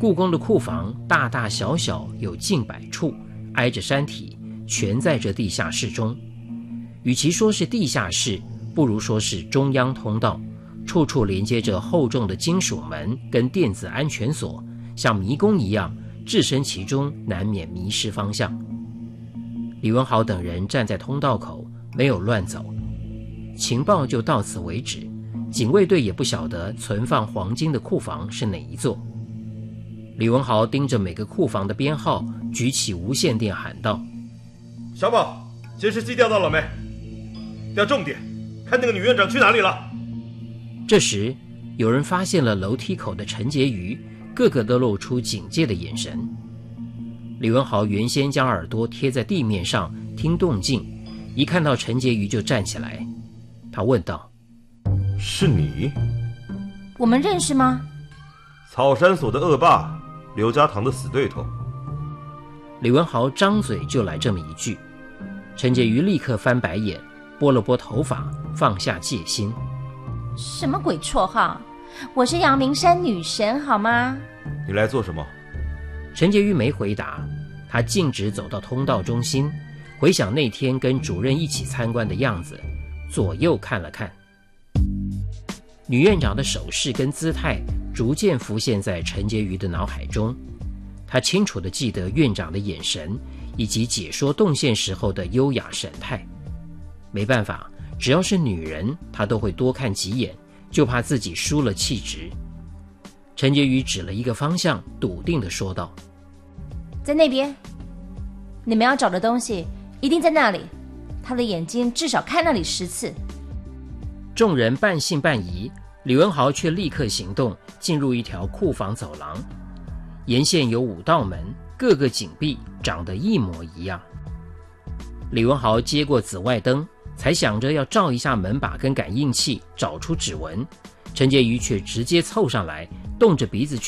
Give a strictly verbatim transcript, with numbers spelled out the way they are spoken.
故宫的库房大大小小有近百处，挨着山体，全在这地下室中。与其说是地下室，不如说是中央通道，处处连接着厚重的金属门跟电子安全锁，像迷宫一样，置身其中难免迷失方向。李文豪等人站在通道口，没有乱走。情报就到此为止，警卫队也不晓得存放黄金的库房是哪一座。李文豪盯着每个库房的编号，举起无线电喊道： 小宝，监视器调到了没？调重点，看那个女院长去哪里了。 这时有人发现了楼梯口的陈洁瑜，个个都露出警戒的眼神。李文豪原先将耳朵贴在地面上听动静，一看到陈洁瑜就站起来。他问道： 是你？ 我们认识吗？ 草山所的恶霸，刘家堂的死对头。 李文豪张嘴就来这么一句，陈洁瑜立刻翻白眼，拨了拨头发，放下戒心。 什么鬼绰号？我是阳明山女神好吗？ 你来做什么？ 陈洁瑜没回答，他径直走到通道中心，回想那天跟主任一起参观的样子，左右看了看。女院长的手势跟姿态逐渐浮现在陈洁瑜的脑海中，他清楚地记得院长的眼神以及解说动线时候的优雅神态。没办法，只要是女人，他都会多看几眼，就怕自己输了气质。陈洁瑜指了一个方向，笃定地说道： 在那边，你们要找的东西一定在那里。他的眼睛至少看那里十次。 众人半信半疑，李文豪却立刻行动，进入一条库房走廊。沿线有五道门，各个紧闭，长得一模一样。李文豪接过紫外灯，才想着要照一下门把跟感应器，找出指纹。陈洁瑜却直接凑上来，动着鼻子去